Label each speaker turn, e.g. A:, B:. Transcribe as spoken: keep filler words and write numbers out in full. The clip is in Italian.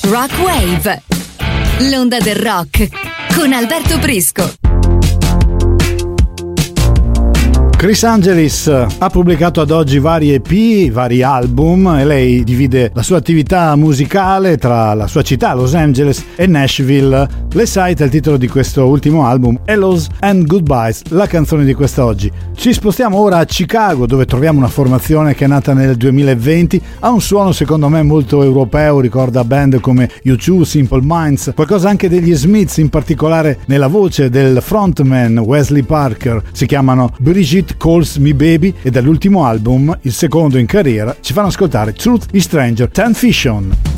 A: Rock Wave, l'onda del rock con Alberto Prisco.
B: Chris Angelis ha pubblicato ad oggi vari E P, vari album, e lei divide la sua attività musicale tra la sua città, Los Angeles, e Nashville. Le cita il titolo di questo ultimo album, Hellos and Goodbyes, la canzone di quest'oggi. Ci spostiamo ora a Chicago, dove troviamo una formazione che è nata nel duemilaventi, ha un suono secondo me molto europeo, ricorda band come U due, Simple Minds, qualcosa anche degli Smiths, in particolare nella voce del frontman Wesley Parker. Si chiamano Brigitte Calls Me Baby e dall'ultimo album, il secondo in carriera, ci fanno ascoltare Truth is Stranger, Ten Fish On.